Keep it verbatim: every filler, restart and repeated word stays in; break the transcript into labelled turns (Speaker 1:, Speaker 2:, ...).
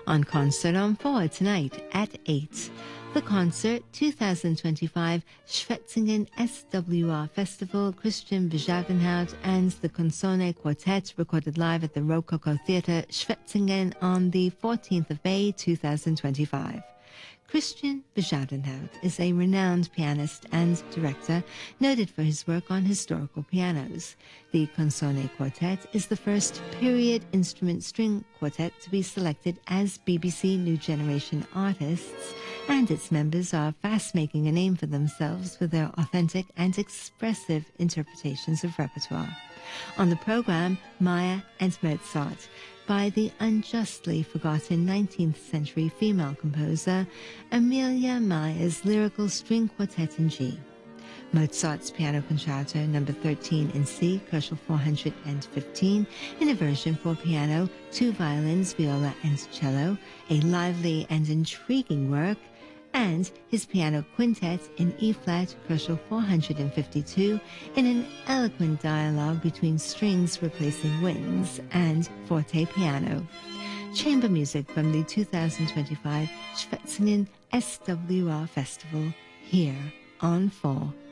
Speaker 1: On Concert on four tonight at eight. The concert, two thousand twenty-five Schwetzingen S W R Festival, Christian Bejadenhout and the Consone Quartet, recorded live at the Rococo Theatre, Schwetzingen on the fourteenth of May, two thousand twenty-five. Christian Bejadenhout is a renowned pianist and director, noted for his work on historical pianos. The Consone Quartet is the first period instrument string quartet to be selected as B B C New Generation artists, and its members are fast making a name for themselves with their authentic and expressive interpretations of repertoire. On the program, Maya and Mozart, by the unjustly forgotten nineteenth century female composer Amelia Maya's lyrical string quartet in G. Mozart's Piano Concerto number thirteen in C, Kochel four hundred fifteen, in a version for piano, two violins, viola and cello, a lively and intriguing work, and his piano quintet in E-flat, Kochel four hundred fifty-two, in an eloquent dialogue between strings replacing winds and forte piano. Chamber music from the two thousand twenty-five Schwetzingen S W R Festival, here on four.